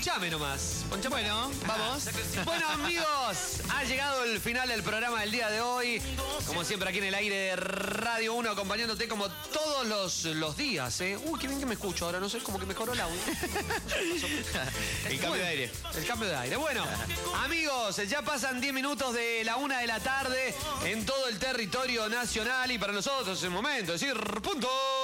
ponchame nomás. Ponchame. Bueno, vamos. Bueno, amigos, ha llegado el final del programa del día de hoy. Como siempre, aquí en el aire de Radio 1, acompañándote como todos los días, ¿eh? Uy, qué bien que me escucho ahora, no sé, como que mejoró el audio. El cambio de aire. El cambio de aire. Bueno, amigos, ya pasan 10 minutos de la 1 de la tarde en todo el territorio nacional y para nosotros es el momento de decir punto.